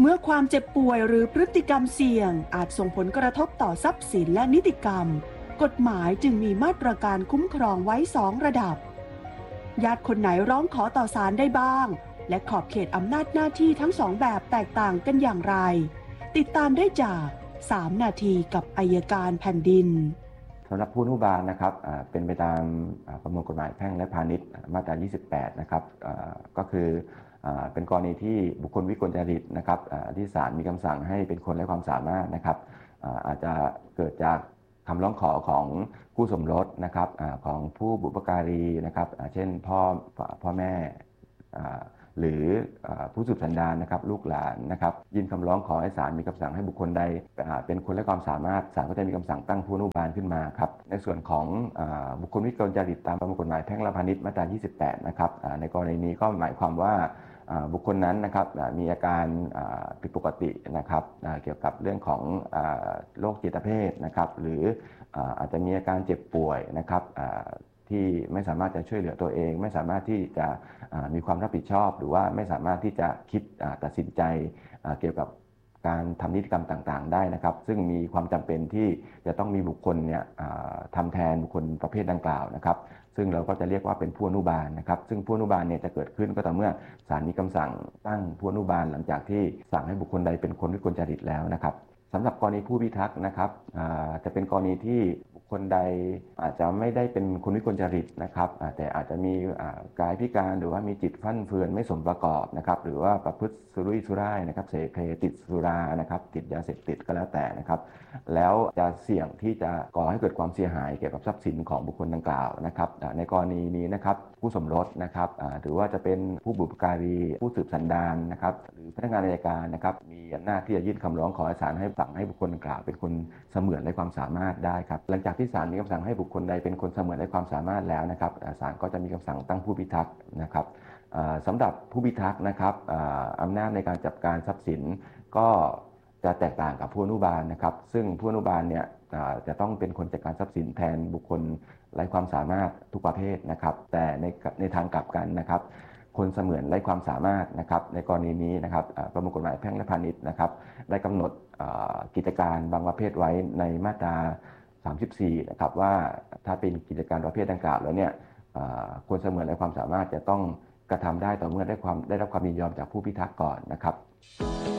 เมื่อความเจ็บป่วยหรือพฤติกรรมเสี่ยงอาจส่งผลกระทบต่อทรัพย์สินและนิติกรรมกฎหมายจึงมีมาตรการคุ้มครองไว้2ระดับญาติคนไหนร้องขอต่อศาลได้บ้างและขอบเขตอำนาจหน้าที่ทั้ง2แบบแตกต่างกันอย่างไรติดตามได้จาก3นาทีกับอัยการแผ่นดินสำหรับผู้อนุบาลนะครับเป็นไปตามประมวลกฎหมายแพ่งและพาณิชย์มาตรา 28 นะครับก็คือเป็นกรณีที่บุคคลวิกลจริตนะครับที่ศาลมีคำสั่งให้เป็นคนไร้ความสามารถนะครับอาจจะเกิดจากคำร้องขอของคู่สมรสนะครับของผู้บุพการีนะครับเช่นพ่อแม่หรือผู้สืบสันดานนะครับลูกหลานนะครับยื่นคำร้องขอให้ศาลมีคำสั่งให้บุคคลใดเป็นคนไร้ความสามารถศาลก็จะมีคำสั่งตั้งผู้อนุบาลขึ้นมาครับในส่วนของบุคคลวิกลจริตตามประมวลกฎหมายแพ่งและพาณิชย์มาตรา 28 นะครับในกรณีนี้ก็หมายความว่าบุคคลนั้นนะครับมีอาการผิดปกตินะครับเกี่ยวกับเรื่องของโรคจิตเภทนะครับหรืออาจจะมีอาการเจ็บป่วยนะครับที่ไม่สามารถจะช่วยเหลือตัวเองไม่สามารถที่จะมีความรับผิดชอบหรือว่าไม่สามารถที่จะคิดตัดสินใจเกี่ยวกับการทำนิติกรรมต่างๆได้นะครับซึ่งมีความจำเป็นที่จะต้องมีบุคคลเนี่ยทำแทนบุคคลประเภทดังกล่าวนะครับซึ่งเราก็จะเรียกว่าเป็นผู้อนุบาลนะครับซึ่งผู้อนุบาลเนี่ยจะเกิดขึ้นก็ต่อเมื่อศาลมีคำสั่งตั้งผู้อนุบาลหลังจากที่สั่งให้บุคคลใดเป็นคนวิกลจริตแล้วนะครับสำหรับกรณีผู้พิทักษ์นะครับจะเป็นกรณีที่บุคคลใดอาจจะไม่ได้เป็นคนวิกลจริตนะครับแต่อาจจะมีกายพิการหรือว่ามีจิตฟั่นเฟือนไม่สมประกอบนะครับหรือว่าประพฤติสุรุ่ยสุร่ายนะครับเสเพติดสุรานะครับติดยาเสพติดก็แล้วแต่นะครับแล้วจะเสี่ยงที่จะก่อให้เกิดความเสียหายเกี่ยวกับทรัพย์สินของบุคคลดังกล่าวนะครับในกรณีนี้นะครับผู้สมรสนะครับหรือว่าจะเป็นผู้บุพการีผู้สืบสันดานนะครับหรือพนักงานอัยการนะครับมีอำนาจที่จะยื่นคำร้องขอให้ศาลให้สั่งให้บุคคลดังกล่าวเป็นคนเสมือนไร้ความสามารถได้ครับหลังจากที่ศาลมีคำสั่งให้บุคคลใดเป็นคนเสมือนไร้ความสามารถแล้วนะครับศาลก็จะมีคำสั่งตั้งผู้พิทักษ์นะครับสำหรับผู้พิทักษ์นะครับอำนาจในการจัดการทรัพย์สินก็จะแตกต่างกับผู้อนุบาลนะครับซึ่งผู้อนุบาลเนี่ยจะต้องเป็นคนจัดการทรัพย์สินแทนบุคคลไร้ความสามารถทุกประเภทนะครับแต่ในทางกลับกันนะครับคนเสมือนไร้ความสามารถนะครับในกรณีนี้นะครับประมวลกฎหมายแพ่งและพาณิชย์นะครับได้กำหนดกิจการบางประเภทไว้ในมาตรา 34 นะครับว่าถ้าเป็นกิจการประเภทดังกล่าวแล้วเนี่ยคนเสมือนไร้ความสามารถจะต้องกระทำได้ต่อเมื่อได้รับความยินยอมจากผู้พิทักษ์ก่อนนะครับ